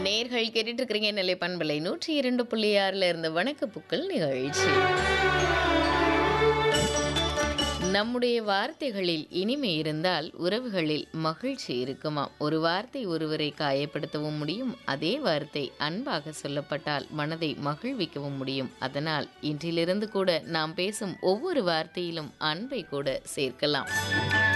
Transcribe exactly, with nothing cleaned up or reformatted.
நேர்கள் கேட்டுட்டு இருக்கிறீங்க நெல்லை பண்பலை நூற்றி இரண்டு புள்ளி ஆறுல இருந்து வணக்க புக்கள் நிகழ்ச்சி. நம்முடைய வார்த்தைகளில் இனிமை இருந்தால் உறவுகளில் மகிழ்ச்சி இருக்குமாம். ஒரு வார்த்தை ஒருவரை காயப்படுத்தவும் முடியும், அதே வார்த்தை அன்பாக சொல்லப்பட்டால் மனதை மகிழ்விக்கவும் முடியும். அதனால் இன்றிலிருந்து கூட நாம் பேசும் ஒவ்வொரு வார்த்தையிலும் அன்பை கூட சேர்க்கலாம்.